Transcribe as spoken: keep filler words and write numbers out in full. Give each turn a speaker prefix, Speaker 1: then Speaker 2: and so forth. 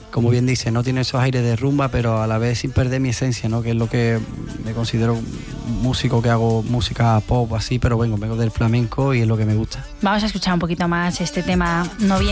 Speaker 1: como bien dice, no tiene esos aires de rumba, pero a la vez sin perder mi esencia, ¿no? Que es lo que me considero un músico que hago música pop así, pero vengo, vengo del flamenco y es lo que me gusta.
Speaker 2: Vamos a escuchar un poquito más este tema, Noviembre.